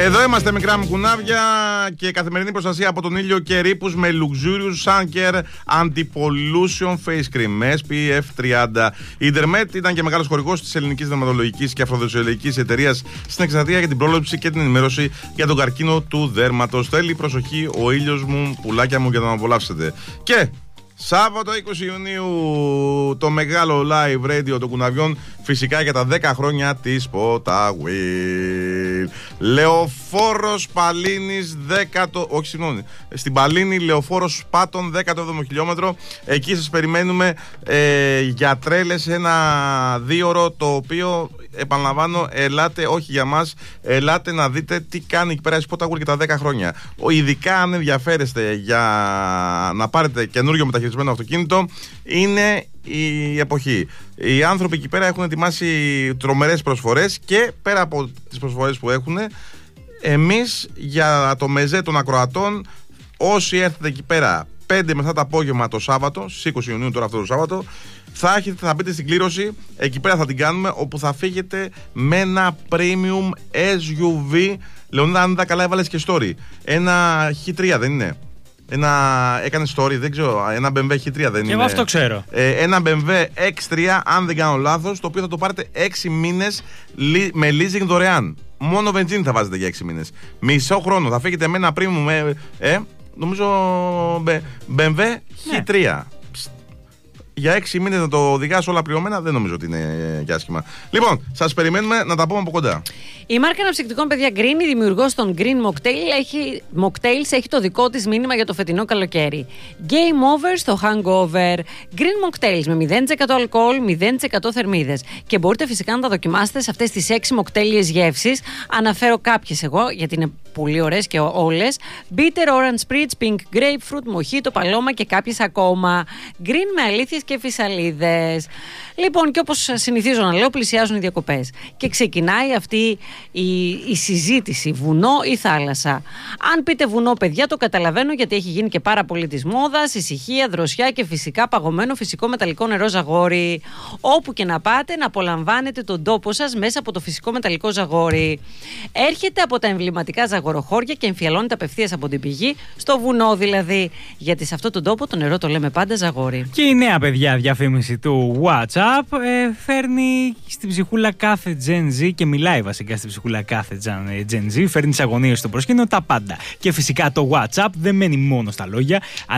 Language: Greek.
Εδώ είμαστε, μικρά μου κουνάβια, και καθημερινή προστασία από τον ήλιο και ρήπους με Luxurious Sun Anti-Pollution Face Cream SPF 30. Η Dermet ήταν και μεγάλος χορηγός της ελληνικής δερματολογικής και αφροδεσιολογικής εταιρείας στην εκστρατεία για την πρόληψη και την ενημέρωση για τον καρκίνο του δέρματος. Θέλει προσοχή ο ήλιος μου, πουλάκια μου, για να τον απολαύσετε. Και Σάββατο 20 Ιουνίου το μεγάλο live radio των κουναβιών, φυσικά για τα 10 χρόνια της Ποταγουίλ. Λεωφόρος Παλίνης 10ο, όχι συγγνώμη, στην Παλίνη Λεωφόρος Σπάτων 17ο χιλιόμετρο. Εκεί σας περιμένουμε για τρέλες, ένα 2ωρο, το οποίο επαναλαμβάνω, ελάτε, όχι για μας, ελάτε να δείτε τι κάνει εκεί πέρα η Ποταγουίλ για τα 10 χρόνια. Ειδικά αν ενδιαφέρεστε για να πάρετε καινούριο μεταχειρισμένο αυτοκίνητο, είναι η εποχή. Οι άνθρωποι εκεί πέρα έχουν ετοιμάσει τρομερές προσφορές, και πέρα από τις προσφορές που έχουν, εμείς για το μεζέ των ακροατών, όσοι έρθετε εκεί πέρα 5 με 7 το απόγευμα το Σάββατο, στις 20 Ιουνίου τώρα αυτό το Σάββατο, θα μπείτε στην κλήρωση, εκεί πέρα θα την κάνουμε, όπου θα φύγετε με ένα premium SUV. Λεωνίδα, αν τα καλά έβαλες και story, ένα H3 δεν είναι? Έκανε story, δεν ξέρω, ένα BMW H3 δεν είναι? Εγώ αυτό ξέρω. Ένα BMW X3, αν δεν κάνω λάθος, το οποίο θα το πάρετε 6 μήνες με leasing δωρεάν. Μόνο βενζίνη θα βάζετε για 6 μήνες. Μισό χρόνο θα φύγετε με ένα premium, νομίζω BMW H3. Για 6 μήνες να το οδηγάς όλα πληρωμένα, δεν νομίζω ότι είναι και άσχημα. Λοιπόν, σας περιμένουμε να τα πούμε από κοντά. Η μάρκα αναψυκτικών, παιδιά, Green, η δημιουργός των Green Mocktails, έχει το δικό της μήνυμα για το φετινό καλοκαίρι. Game over στο hangover. Green Mocktails με 0% αλκοόλ, 0% θερμίδες. Και μπορείτε φυσικά να τα δοκιμάσετε σε αυτές τις 6 μοκτέλιες γεύσεις. Αναφέρω κάποιες εγώ, γιατί είναι πολύ ωραίες και όλες. Bitter, orange spritz, pink grapefruit, mojito, παλώμα και κάποιες ακόμα. Green με αλήθειες και φυσαλίδες. Λοιπόν, και όπως συνηθίζω να λέω, πλησιάζουν οι διακοπές. Και ξεκινάει αυτή η συζήτηση, βουνό ή θάλασσα. Αν πείτε βουνό, παιδιά, το καταλαβαίνω, γιατί έχει γίνει και πάρα πολύ της μόδας, ησυχία, δροσιά και φυσικά παγωμένο φυσικό μεταλλικό νερό ζαγόρι. Όπου και να πάτε, να απολαμβάνετε τον τόπο σας μέσα από το φυσικό μεταλλικό ζαγόρι. Έρχεται από τα εμβληματικά ζαγοροχώρια και εμφιαλώνεται απευθείας από την πηγή, στο βουνό δηλαδή. Γιατί σε αυτόν τον τόπο το νερό το λέμε πάντα ζαγόρι. Και η νέα, παιδιά, διαφήμιση του WhatsApp φέρνει στην ψυχούλα κάθε Gen Z, και μιλάει βασικά στην ψυχούλα κάθε Gen Z, φέρνει τις αγωνίες στο προσκήνιο, τα πάντα. Και φυσικά το WhatsApp δεν μένει μόνο στα λόγια.